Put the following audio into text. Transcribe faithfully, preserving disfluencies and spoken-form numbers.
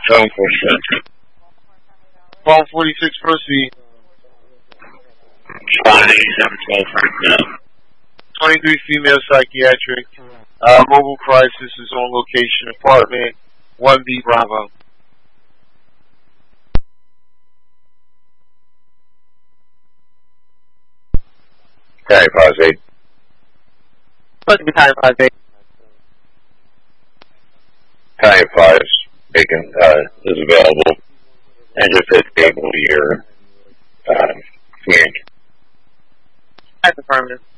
Phone forty-six. Phone forty-six, proceed. five eighty-seven twelve right twenty-three female psychiatric. Uh, mobile crisis is on location. Apartment one B Bravo. County five eight. Supposed to be County five eight. County five Bacon uh, is available. And just hit able your uh, community. That's affirmative.